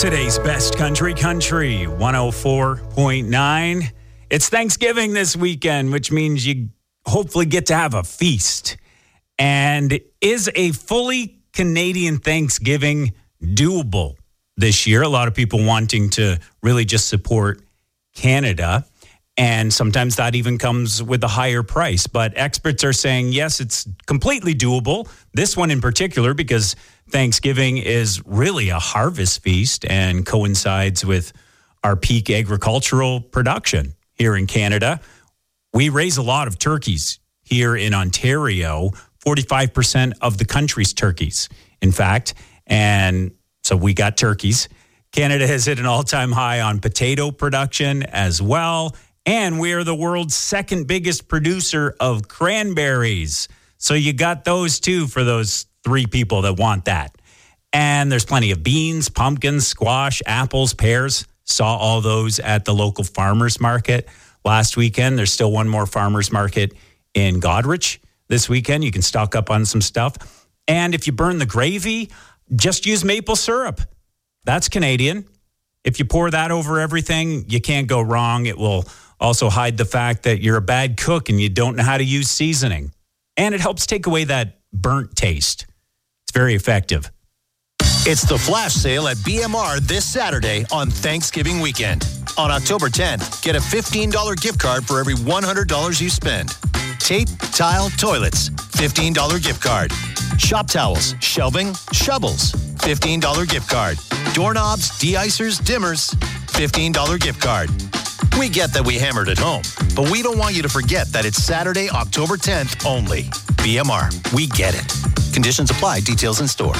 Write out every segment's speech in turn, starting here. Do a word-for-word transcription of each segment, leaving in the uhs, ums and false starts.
Today's best country country, one oh four point nine. It's Thanksgiving this weekend, which means you hopefully get to have a feast. And is a fully Canadian Thanksgiving doable this year? A lot of people wanting to really just support Canada. And sometimes that even comes with a higher price. But experts are saying, yes, it's completely doable. This one in particular, because Thanksgiving is really a harvest feast and coincides with our peak agricultural production here in Canada. We raise a lot of turkeys here in Ontario, forty-five percent of the country's turkeys, in fact. And so we got turkeys. Canada has hit an all-time high on potato production as well. And we are the world's second biggest producer of cranberries. So you got those too for those three people that want that. And there's plenty of beans, pumpkins, squash, apples, pears. Saw all those at the local farmers market last weekend. There's still one more farmers market in Goderich this weekend. You can stock up on some stuff. And if you burn the gravy, just use maple syrup. That's Canadian. If you pour that over everything, you can't go wrong. It will also hide the fact that you're a bad cook and you don't know how to use seasoning. And it helps take away that burnt taste. It's very effective. It's the flash sale at B M R this Saturday on Thanksgiving weekend. On October tenth, get a fifteen dollars gift card for every one hundred dollars you spend. Tape, tile, toilets, fifteen dollars gift card. Shop towels, shelving, shovels, fifteen dollars gift card. Doorknobs, de-icers, dimmers, fifteen dollars gift card. We get that we hammered at home, but we don't want you to forget that it's Saturday, October tenth only. B M R, we get it. Conditions apply. Details in store.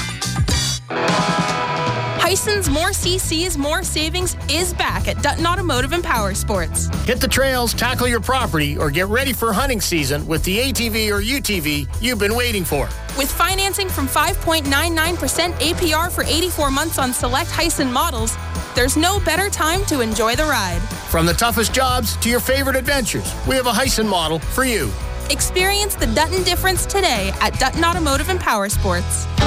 Hison's More C Cs, More Savings is back at Dutton Automotive and Power Sports. Hit the trails, tackle your property, or get ready for hunting season with the A T V or U T V you've been waiting for. With financing from five point nine nine percent A P R for eighty-four months on select Hyson models, there's no better time to enjoy the ride. From the toughest jobs to your favorite adventures, we have a Hyson model for you. Experience the Dutton difference today at Dutton Automotive and Power Sports.